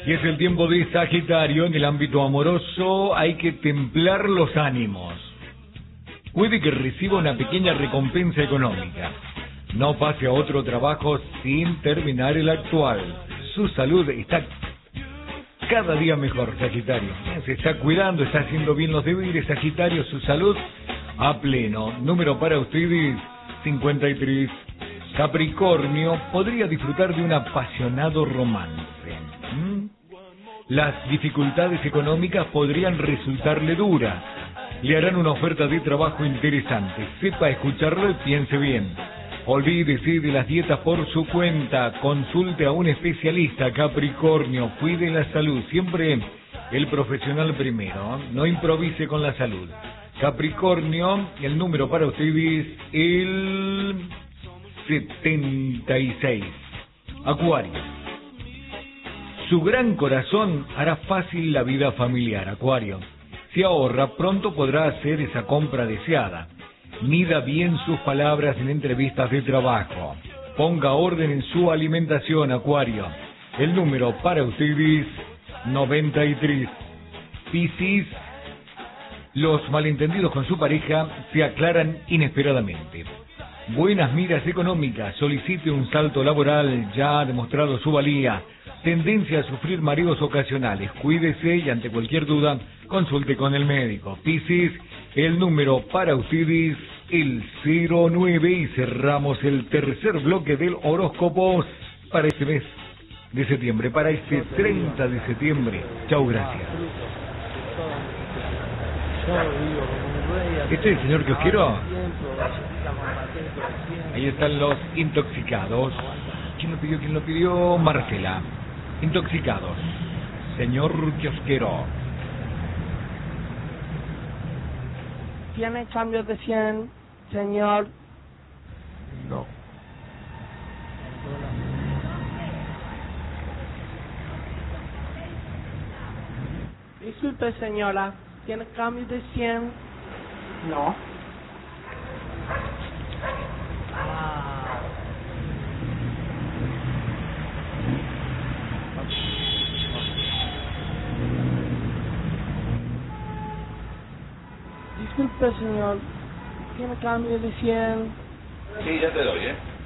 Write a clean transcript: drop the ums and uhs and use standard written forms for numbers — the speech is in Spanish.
Y es el tiempo de Sagitario. En el ámbito amoroso hay que templar los ánimos. Puede que reciba una pequeña recompensa económica. No pase a otro trabajo sin terminar el actual. Su salud está cada día mejor, Sagitario. Se está cuidando, está haciendo bien los deberes, Sagitario. Su salud a pleno. Número para ustedes, 53. Capricornio podría disfrutar de un apasionado romance. Las dificultades económicas podrían resultarle duras. Le harán una oferta de trabajo interesante. Sepa escucharlo y piense bien. Olvídese de las dietas por su cuenta. Consulte a un especialista, Capricornio. Cuide la salud. Siempre el profesional primero. No improvise con la salud. Capricornio, el número para ustedes, el 76. Acuario. Su gran corazón hará fácil la vida familiar, Acuario. Si ahorra, pronto podrá hacer esa compra deseada. Mida bien sus palabras en entrevistas de trabajo. Ponga orden en su alimentación, Acuario. El número para ustedes, 93. Piscis. Los malentendidos con su pareja se aclaran inesperadamente. Buenas miras económicas. Solicite un salto laboral. Ya ha demostrado su valía. Tendencia a sufrir mareos ocasionales. Cuídese y ante cualquier duda, consulte con el médico. Piscis, el número para ustedes, el 09. Y cerramos el tercer bloque del horóscopo para este mes de septiembre, para este 30 de septiembre. Chau, gracias. ¿Este es el señor que os quiero? Ahí están los intoxicados. ¿Quién lo pidió? ¿Quién lo pidió? Marcela. Intoxicados. Señor kiosquero. ¿Tiene cambios de 100, señor? No. Disculpe, señora. ¿Tiene cambios de 100? No. Disculpe, señor. ¿Tiene cambio de 100? Sí, ya te doy,